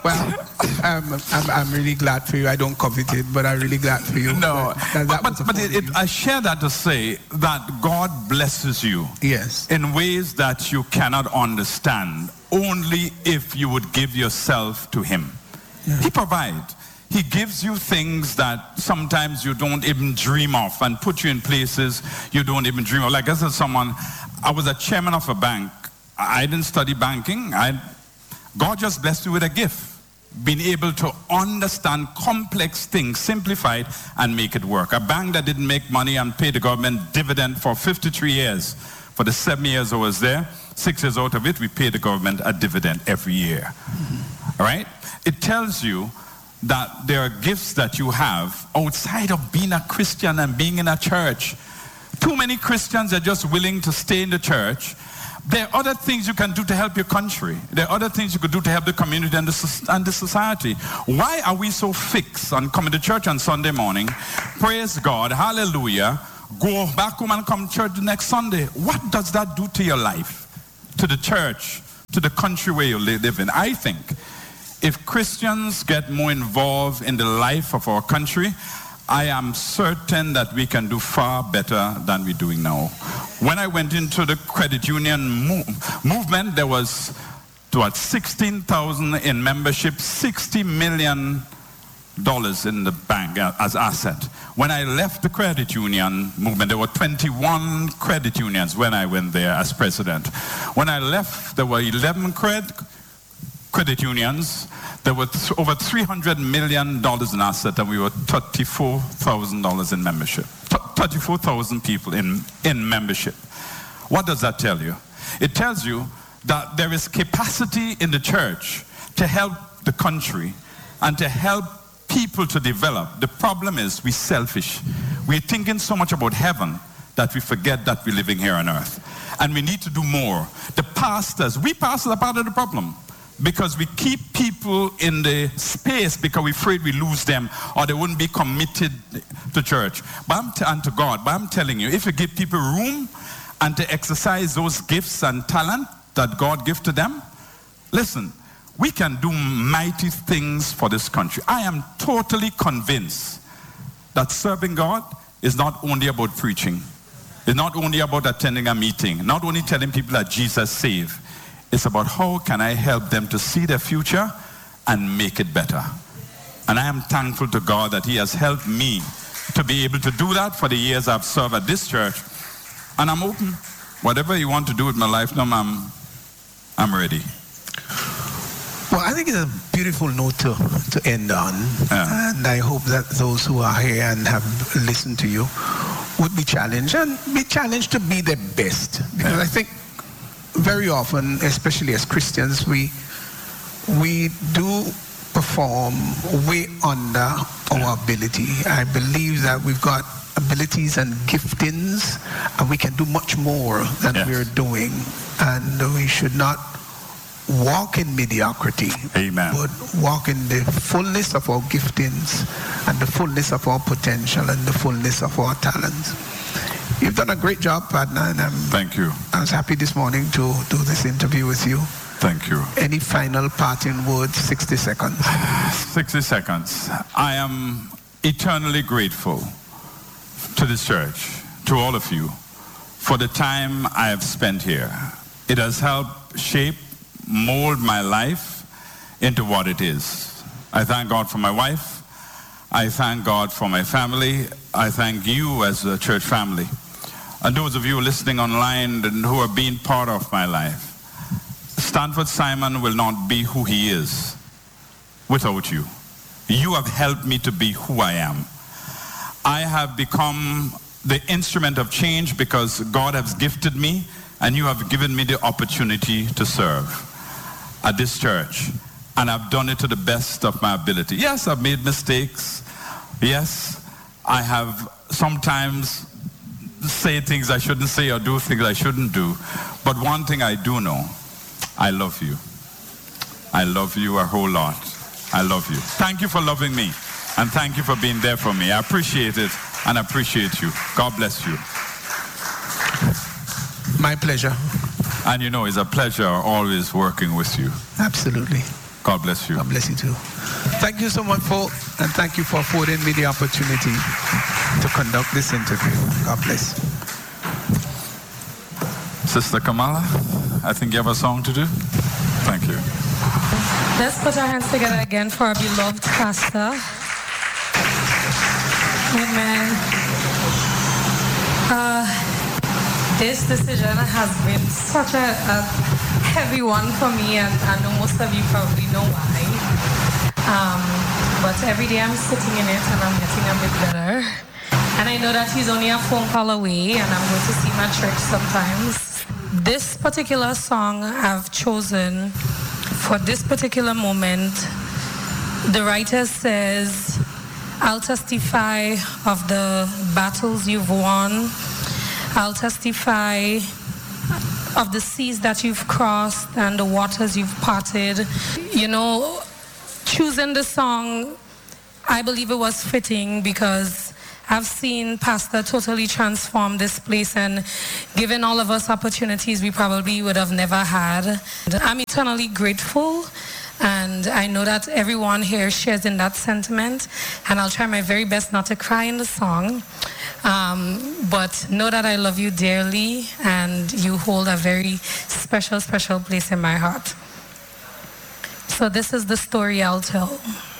Well, I'm really glad for you. I don't covet it, but I'm really glad for you. No, I share that to say that God blesses you. Yes. In ways that you cannot understand, only if you would give yourself to Him. Yeah. He provides. He gives you things that sometimes you don't even dream of and put you in places you don't even dream of. Like I said, I was a chairman of a bank. I didn't study banking. God just blessed you with a gift. Being able to understand complex things, simplify it, and make it work. A bank that didn't make money and pay the government dividend for 53 years. For the 7 years I was there, 6 years out of it, we pay the government a dividend every year. Mm-hmm. All right? It tells you that there are gifts that you have outside of being a Christian and being in a church. Too many Christians are just willing to stay in the church. There are other things you can do to help your country. There are other things you could do to help the community and the society. Why are we so fixed on coming to church on Sunday morning? Praise God, hallelujah. Go back home and come to church the next Sunday. What does that do to your life, to the church, to the country where you live in? I think if Christians get more involved in the life of our country, I am certain that we can do far better than we're doing now. When I went into the credit union movement, there was 16,000 in membership, $60 million in the bank as asset. When I left the credit union movement, there were 21 credit unions when I went there as president. When I left, there were 11 credit unions. There were over $300 million in asset, and we were $34,000 in membership. 34,000 people in membership. What does that tell you? It tells you that there is capacity in the church to help the country and to help people to develop. The problem is we're selfish. We're thinking so much about heaven that we forget that we're living here on earth. And we need to do more. We pastors are part of the problem. Because we keep people in the space because we're afraid we lose them or they wouldn't be committed to church and to God. But I'm telling you, if you give people room and to exercise those gifts and talent that God gives to them, listen, we can do mighty things for this country. I am totally convinced that serving God is not only about preaching. It's not only about attending a meeting, not only telling people that Jesus saved. It's about how can I help them to see their future and make it better. And I am thankful to God that He has helped me to be able to do that for the years I've served at this church. And I'm open. Whatever you want to do with my life, I'm ready. Well, I think it's a beautiful note to end on. Yeah. And I hope that those who are here and have listened to you would be challenged and be challenged to be their best. Because I think very often, especially as Christians, we do perform way under our ability. I believe that we've got abilities and giftings, and we can do much more than we're doing. And we should not walk in mediocrity, Amen, but walk in the fullness of our giftings and the fullness of our potential and the fullness of our talents. You've done a great job, partner, and thank you. I was happy this morning to do this interview with you. Thank you. Any final parting words? 60 seconds. 60 seconds. I am eternally grateful to this church, to all of you, for the time I have spent here. It has helped shape, mold my life into what it is. I thank God for my wife. I thank God for my family. I thank you as a church family. And those of you listening online and who are being part of my life. Stanford Simon will not be who he is without you. You have helped me to be who I am. I have become the instrument of change because God has gifted me and you have given me the opportunity to serve at this church. And I've done it to the best of my ability. Yes, I've made mistakes. Yes, I have sometimes say things I shouldn't say or do things I shouldn't do. But one thing I do know, I love you. I love you a whole lot. I love you. Thank you for loving me. And thank you for being there for me. I appreciate it and appreciate you. God bless you. My pleasure. And you know, it's a pleasure always working with you. Absolutely. God bless you. God bless you too. Thank you so much, and thank you for affording me the opportunity to conduct this interview. God bless. Sister Kamala, I think you have a song to do. Thank you. Let's put our hands together again for our beloved pastor. Amen. This decision has been such a heavy one for me, and I know most of you probably know why. But every day I'm sitting in it and I'm getting a bit better. And I know that he's only a phone call away, and I'm going to see my church sometimes. This particular song I've chosen for this particular moment, the writer says, I'll testify of the battles you've won. I'll testify of the seas that you've crossed and the waters you've parted. You know, choosing the song, I believe it was fitting because I've seen Pastor totally transform this place, and given all of us opportunities we probably would have never had. I'm eternally grateful, and I know that everyone here shares in that sentiment, and I'll try my very best not to cry in the song. But know that I love you dearly, and you hold a very special, special place in my heart. So this is the story I'll tell.